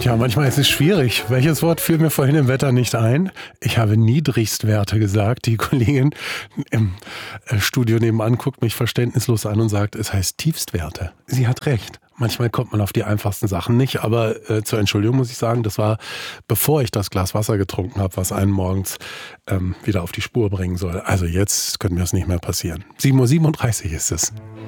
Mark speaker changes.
Speaker 1: Ja, manchmal ist es schwierig. Welches Wort fiel mir vorhin im Wetter nicht ein? Ich habe Niedrigstwerte gesagt. Die Kollegin im Studio nebenan guckt mich verständnislos an und sagt, es heißt Tiefstwerte. Sie hat recht. Manchmal kommt man auf die einfachsten Sachen nicht, aber zur Entschuldigung muss ich sagen, das war, bevor ich das Glas Wasser getrunken habe, was einen morgens wieder auf die Spur bringen soll. Also jetzt können mir das nicht mehr passieren. 7:37 Uhr ist es.